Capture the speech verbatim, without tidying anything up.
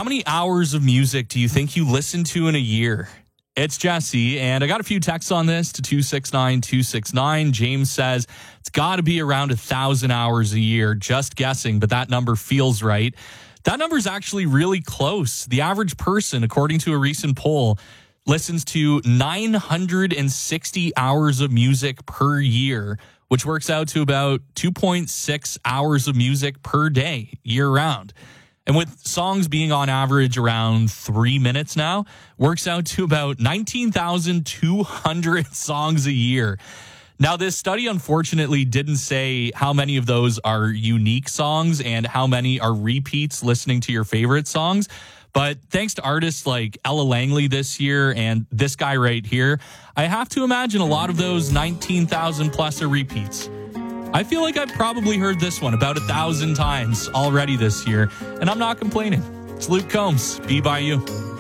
many hours of music do you think you listen to in a year? It's Jesse, and I got a few texts on this to two six nine two six nine. James says it's got to be around a thousand hours a year. Just guessing, but that number feels right. That number is actually really close. The average person, according to a recent poll, listens to nine hundred sixty hours of music per year, which works out to about two point six hours of music per day, year round. And with songs being on average around three minutes now, works out to about nineteen thousand two hundred songs a year. Now, this study, unfortunately, didn't say how many of those are unique songs and how many are repeats listening to your favorite songs. But thanks to artists like Ella Langley this year and this guy right here, I have to imagine a lot of those nineteen thousand plus are repeats. I feel like I've probably heard this one about a thousand times already this year, and I'm not complaining. It's Luke Combs, Be By You.